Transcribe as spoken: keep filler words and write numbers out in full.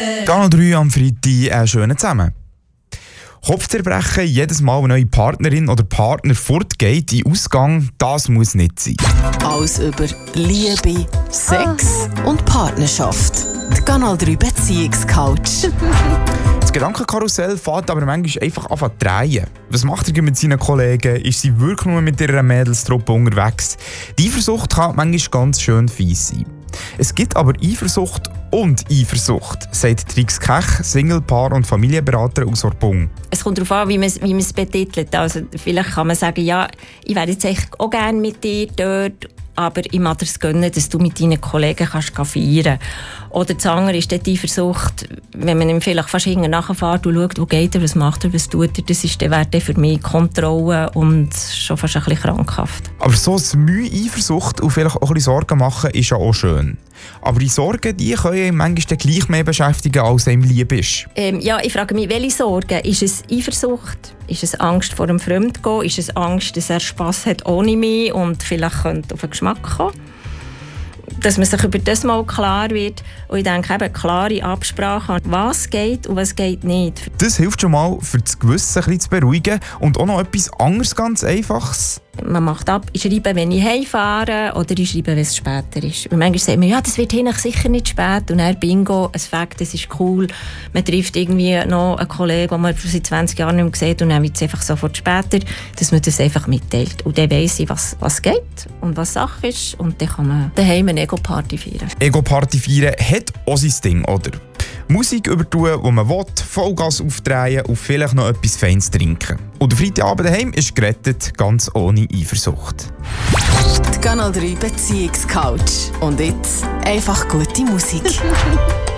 Kanal drei am Freitag, einen schönen zusammen. Kopfzerbrechen, jedes Mal, wenn eine neue Partnerin oder Partner fortgeht in Ausgang, das muss nicht sein. Alles über Liebe, Sex und Partnerschaft. Die Kanal drei Beziehungscouch. Das Gedankenkarussell fährt aber manchmal einfach an zu drehen. Was macht er mit seinen Kollegen? Ist sie wirklich nur mit ihrer Mädelstruppe unterwegs? Die Eifersucht kann manchmal ganz schön fies sein. Es gibt aber Eifersucht und Eifersucht, sagt Trix Kech, Singlepaar und Familienberater aus Orbung. Es kommt darauf an, wie man es wie man es betitelt. Also, vielleicht kann man sagen, ja, ich wäre jetzt echt auch gerne mit dir dort, aber ich mag dir es gönnen, dass du mit deinen Kollegen kannst feiern kannst. Oder das andere ist die Eifersucht, wenn man ihm vielleicht fast hinten nachfährt und schaut, wo geht er, was macht er, was tut er, das ist der Wert für mich Kontrolle und schon fast ein bisschen krankhaft. Aber so ein Mühe Eifersucht und vielleicht auch ein bisschen Sorgen machen ist ja auch schön. Aber die Sorgen, die können ihn manchmal gleich mehr beschäftigen, als einem lieb ist. Ähm, ja, ich frage mich, welche Sorgen? Ist es Eifersucht? Ist es Angst vor dem Fremdgehen? Ist es Angst, dass er Spass hat ohne mich und vielleicht könnte auf den Geschmack kommen? Dass man sich über das mal klar wird. Und ich denke, eben klare Absprache, was geht und was geht nicht. Das hilft schon mal, für das Gewissen ein bisschen zu beruhigen. Und auch noch etwas anderes, ganz Einfaches. Man macht ab, ich schreibe, wenn ich heimfahre, oder ich schreibe, wenn es später ist. Und manchmal sagt man, ja, das wird hinterher sicher nicht spät. Und dann Bingo, ein Fakt, das ist cool. Man trifft irgendwie noch einen Kollegen, den man seit zwanzig Jahren nicht mehr sieht, und dann wird es einfach sofort später, dass man das einfach mitteilt. Und dann weiss ich, was, was geht und was Sache ist. Und dann kann man daheim eine Ego-Party feiern. Ego-Party feiern hat auch sein Ding, oder? Musik übertun, wo man will, Vollgas aufdrehen und vielleicht noch etwas Feines trinken. Und der Freitagabend daheim ist gerettet, ganz ohne Eifersucht. Die Kanal drei Beziehungscouch. Und jetzt einfach gute Musik.